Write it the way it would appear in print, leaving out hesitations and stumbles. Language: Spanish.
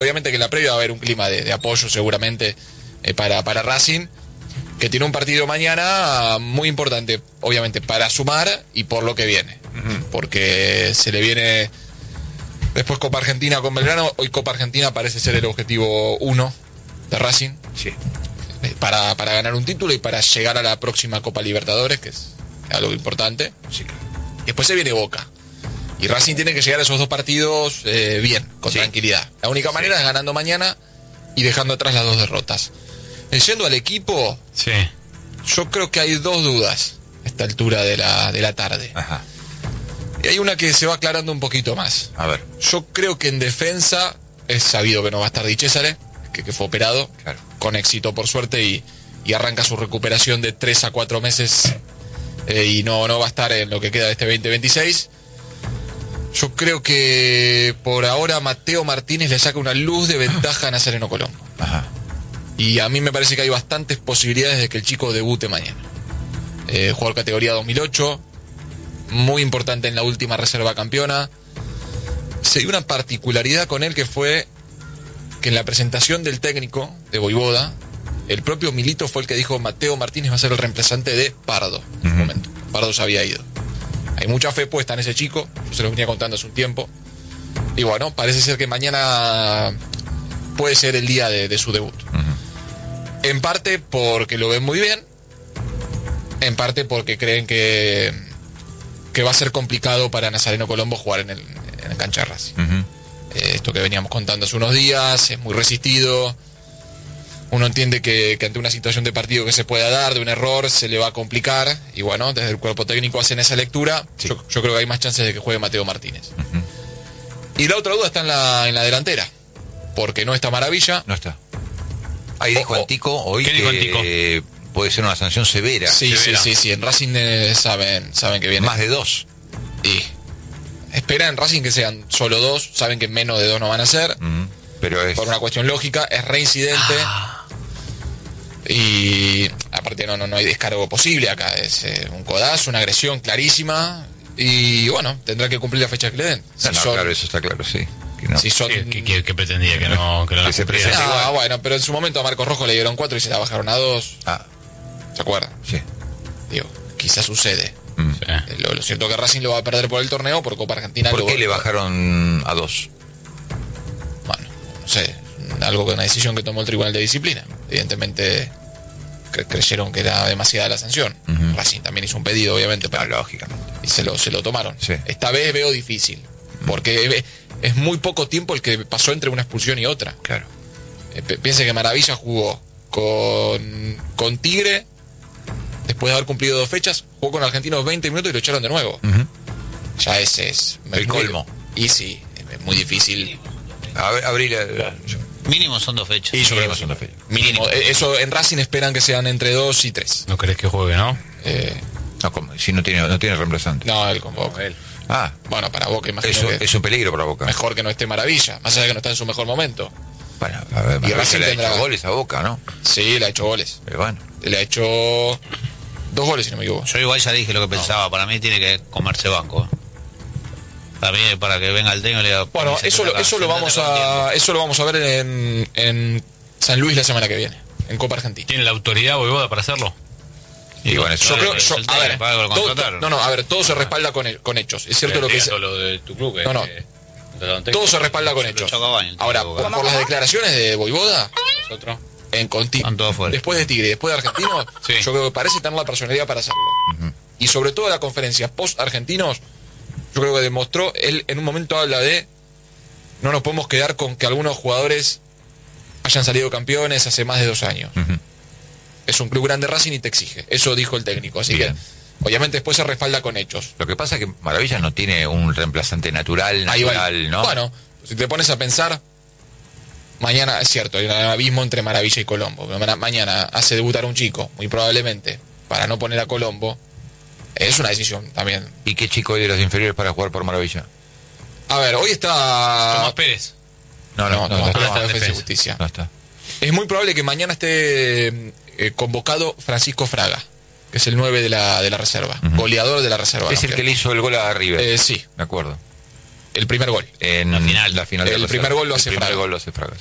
obviamente que en la previa va a haber un clima de apoyo seguramente para Racing, que tiene un partido mañana muy importante, obviamente, para sumar y por lo que viene. Porque se le viene después Copa Argentina con Belgrano. Hoy Copa Argentina parece ser el objetivo 1 de Racing. Sí. Para ganar un título y para llegar a la próxima Copa Libertadores, que es algo importante. Sí, claro. Después se viene Boca. Y Racing tiene que llegar a esos dos partidos bien, con tranquilidad. La única manera es ganando mañana y dejando atrás las dos derrotas. Yendo al equipo, yo creo que hay dos dudas a esta altura de la tarde. Ajá. Y hay una que se va aclarando un poquito más. A ver. Yo creo que en defensa es sabido que no va a estar Di Cesare, que fue operado, Claro. con éxito por suerte, y arranca su recuperación de 3 a 4 meses y no va a estar en lo que queda de este 2026. Yo creo que por ahora Mateo Martínez le saca una luz de ventaja a Nazareno Colombo. Ajá. Y a mí me parece que hay bastantes posibilidades de que el chico debute mañana. Jugador categoría 2008, muy importante en la última reserva campeona. Se dio una particularidad con él, que fue que en la presentación del técnico de Voivoda, el propio Milito fue el que dijo: Mateo Martínez va a ser el reemplazante de Pardo. En un momento. Pardo se había ido. Hay mucha fe puesta en ese chico, yo se lo venía contando hace un tiempo. Y bueno, parece ser que mañana puede ser el día de su debut. En parte porque lo ven muy bien, en parte porque creen que va a ser complicado para Nazareno Colombo jugar en el cancha de Racing. Esto que veníamos contando hace unos días, es muy resistido. Uno entiende que ante una situación de partido que se pueda dar, de un error, se le va a complicar. Y bueno, desde el cuerpo técnico hacen esa lectura. Sí. Yo creo que hay más chances de que juegue Mateo Martínez. Y la otra duda está en la delantera, porque no está Maravilla. No está. Ahí dijo Antico hoy ¿Qué dijo Antico? que puede ser una sanción severa. Sí, severa. sí. En Racing saben que viene. Más de 2. Y esperan en Racing que sean solo 2, saben que menos de 2 no van a ser, Pero es... por una cuestión lógica, es reincidente. Y aparte no hay descargo posible acá, es un codazo, una agresión clarísima. Y bueno, tendrá que cumplir la fecha que le den. Claro, eso está claro, sí. Que no. Si son... ¿Qué pretendía? Que no Que la se cumpliera. presente. Ah, bueno, pero en su momento a Marcos Rojo le dieron 4 y se la bajaron a 2. Ah, ¿Se acuerdan? sí. Digo, quizás sucede. Sí. Lo cierto es que Racing lo va a perder por el torneo, por Copa Argentina. ¿Por qué le bajaron a 2? Bueno, no sé, algo que una decisión que tomó el Tribunal de Disciplina. Evidentemente creyeron que era demasiada la sanción. Racing también hizo un pedido, obviamente, Lógicamente. y se lo tomaron. Sí. Esta vez veo difícil, porque es muy poco tiempo el que pasó entre una expulsión y otra. Claro. Piense que Maravilla jugó con Tigre, después de haber cumplido 2 fechas, jugó con Argentinos 20 minutos y lo echaron de nuevo. Ya ese es El colmo. Y sí, es muy difícil. Abrir Mínimo son 2 fechas. Y yo creo mínimo que son 2 fechas. mínimo. Eso en Racing esperan que sean entre 2 y 3. ¿No crees que juegue, no? No, como, si no tiene reemplazante. No, él convoca. Ah, Bueno, para Boca imagino eso que es un peligro para Boca. mejor que no esté Maravilla, más allá de que no está en su mejor momento. Bueno, a ver, Y Racing le ha tendrá- hecho goles a Boca, ¿no? Sí, le ha hecho goles. Pero bueno. Le ha hecho 2 goles, si no me equivoco. Yo igual ya dije lo que pensaba. Para mí tiene que comerse banco. Para mí, para que venga el técnico y le diga... Bueno, eso lo vamos a ver en San Luis la semana que viene, en Copa Argentina. ¿Tiene la autoridad Voivoda para hacerlo? Y bueno, eso Yo creo, es el a ver, técnico, algo lo contrataron. a ver, todo se respalda con hechos. Es cierto lo que dice. Lo de tu club. No, todo se respalda con hechos. Ahora, por las declaraciones de Voivoda, Nosotros. Están todos fuera. después de Tigre, después de Argentinos, Sí. yo creo que parece tener la personalidad para hacerlo. Y sobre todo la conferencia post-Argentinos, yo creo que demostró, él en un momento habla de: no nos podemos quedar con que algunos jugadores hayan salido campeones hace más de 2 años. Es un club grande Racing y te exige. Eso dijo el técnico. Así Bien. que, obviamente, después se respalda con hechos. Lo que pasa es que Maravilla no tiene un reemplazante natural, Ahí va. ¿no? Bueno, si te pones a pensar, mañana, es cierto, hay un abismo entre Maravilla y Colombo. Pero mañana hace debutar a un chico, muy probablemente, para no poner a Colombo. Es una decisión también. ¿Y qué chico hay de los inferiores para jugar por Maravilla? A ver, hoy está... Tomás Pérez. No, Tomás Pérez está en Defensa y defensa. Justicia. No está. Es muy probable que mañana esté convocado Francisco Fraga, que es el 9 de la reserva, goleador de la reserva. Es el que le hizo el gol a River. Sí, Me acuerdo. el primer gol. En La final. La final de El la primer reserva. gol lo hace El primer Fraga. gol lo hace Fraga.